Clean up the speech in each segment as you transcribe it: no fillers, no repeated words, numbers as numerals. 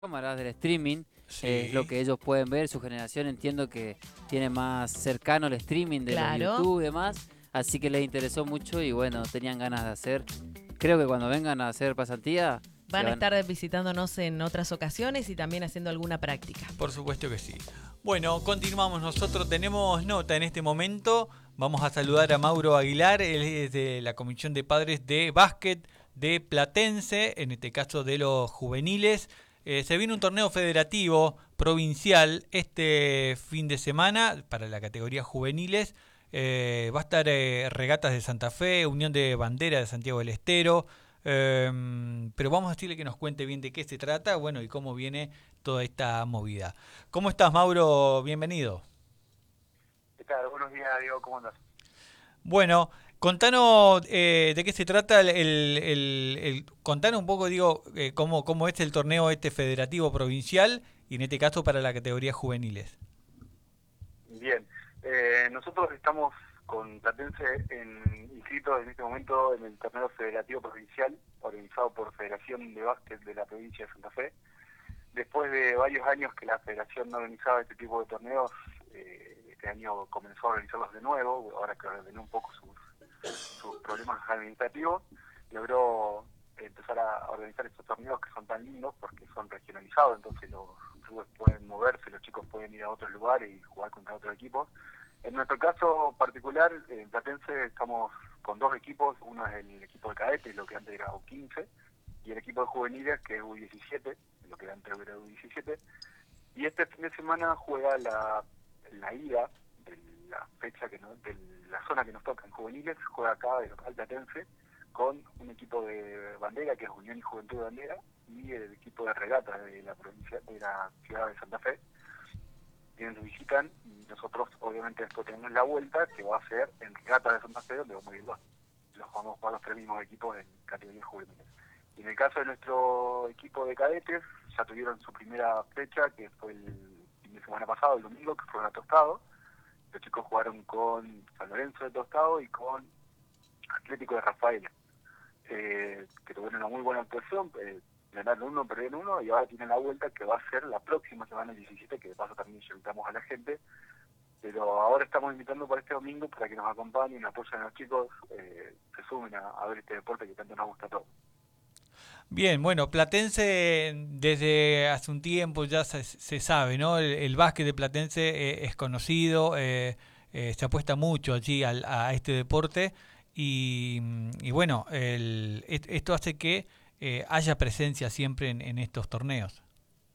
Cámaras del streaming, es lo Sí, que ellos pueden ver. Su generación entiendo que tiene más cercano el streaming de los Claro, YouTube y demás, así que les interesó mucho y bueno, tenían ganas de hacer. Creo que cuando vengan a hacer pasantía, se van a van. estar visitándonos en otras ocasiones y también haciendo alguna práctica. por supuesto que sí. Bueno, continuamos. Nosotros tenemos nota en este momento. Vamos a saludar a Mauro Aguilar, él es de la Comisión de Padres de Básquet de Platense, en este caso de los juveniles. Se viene un torneo federativo provincial este fin de semana para la categoría juveniles. Va a estar Regatas de Santa Fe, Unión de Bandera de Santiago del Estero. Pero vamos a decirle que nos cuente bien de qué se trata, bueno, y cómo viene toda esta movida. ¿Cómo estás, Mauro? Bienvenido. ¿Qué tal? Buenos días, Diego, ¿cómo andas? Bueno, contanos de qué se trata contanos un poco, digo, cómo es el torneo este federativo provincial y en este caso para la categoría juveniles. Bien, nosotros estamos con Platense inscritos en este momento en el torneo federativo provincial organizado por Federación de Básquet de la provincia de Santa Fe. Después de varios años que la federación no organizaba este tipo de torneos, este año comenzó a organizarlos de nuevo, ahora que ordenó un poco sus problemas administrativos, logró empezar a organizar estos torneos que son tan lindos porque son regionalizados, entonces los clubes pueden moverse, los chicos pueden ir a otros lugares y jugar contra otros equipos. En nuestro caso particular, en Platense estamos con dos equipos, uno es el equipo de cadetes, lo que antes era U15, y el equipo de juveniles, que es U17, lo que antes era U17, y este fin de semana juega la ida de la fecha de la zona que nos toca en juveniles, juega acá de local Platense con un equipo de bandera que es Unión y Juventud de Bandera y el equipo de regata de la provincia de la ciudad de Santa Fe. Quienes nos visitan y nosotros obviamente después tenemos la vuelta que va a ser en regata de Santa Fe, donde vamos a ir los vamos a jugar los tres mismos equipos en categorías juveniles. Y en el caso de nuestro equipo de cadetes, ya tuvieron su primera fecha, que fue el fin de semana pasado, el domingo, que fue a Tostado. Los chicos jugaron con San Lorenzo de Tostado y con Atlético de Rafaela, que tuvieron una muy buena actuación, ganaron uno, perdieron uno, y ahora tienen la vuelta que va a ser la próxima semana, el 17, que de paso también invitamos a la gente. Pero ahora estamos invitando para este domingo para que nos acompañen, apoyen a los chicos, se sumen a ver este deporte que tanto nos gusta a todos. Bien, bueno, Platense desde hace un tiempo ya se sabe, ¿no? El básquet de Platense es conocido, se apuesta mucho allí a este deporte y bueno, esto hace que haya presencia siempre en estos torneos.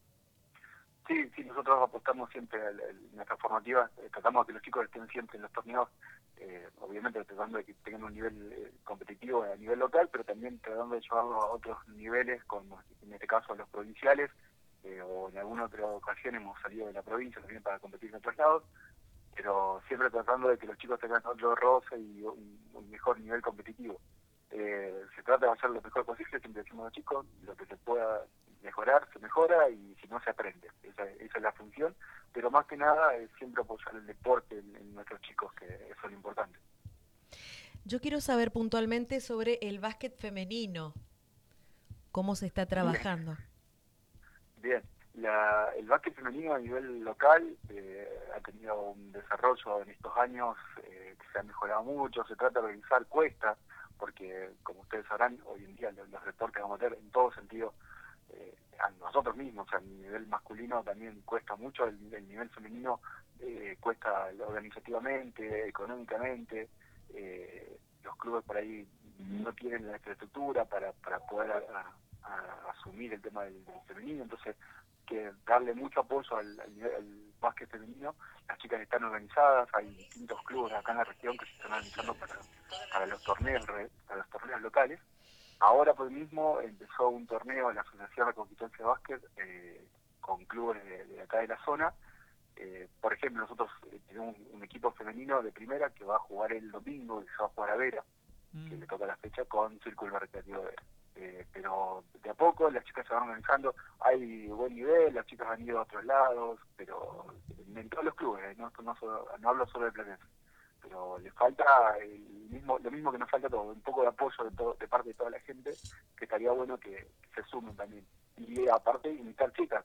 Sí, sí, nosotros apostamos siempre en nuestras formativas, tratamos de que los chicos estén siempre en los torneos, obviamente tratando de que tengan un nivel competitivo a nivel local, pero también tratando de llevarlo a otros niveles, como en este caso a los provinciales, o en alguna otra ocasión hemos salido de la provincia también para competir en otros lados, pero siempre tratando de que los chicos tengan otro roce y un mejor nivel competitivo. Se trata de hacer lo mejor posible, siempre decimos a los chicos, lo que se pueda mejorar, se mejora y si no se aprende. Esa es la función, pero más que nada es siempre apoyar el deporte en nuestros chicos, que eso es lo importante. Yo quiero saber puntualmente sobre el básquet femenino, cómo se está Bien, trabajando. bien. El básquet femenino a nivel local ha tenido un desarrollo en estos años que se ha mejorado mucho, se trata de organizar, cuesta, porque como ustedes sabrán, hoy en día los deportes amateur en todo sentido, a nosotros mismos, a nivel masculino también cuesta mucho, el nivel femenino cuesta organizativamente, económicamente, los clubes por ahí no tienen la infraestructura para poder asumir el tema del femenino, entonces que darle mucho apoyo al básquet femenino. Las chicas están organizadas, hay distintos clubes acá en la región que se están organizando para los torneos, para los torneos locales. Ahora por el mismo empezó un torneo en la Asociación Reconquista de Básquet con clubes de acá de la zona. Por ejemplo, nosotros tenemos un equipo femenino de primera que va a jugar el domingo, que se va a jugar a Vera, que le toca la fecha con Círculo Recreativo de Vera. Pero de a poco las chicas se van organizando, hay buen nivel, las chicas han ido a otros lados, pero en todos los clubes, no hablo solo de Platense, pero le falta lo mismo que nos falta todo, un poco de apoyo de parte de toda la gente, que estaría bueno que se sumen también. y aparte invitar chicas.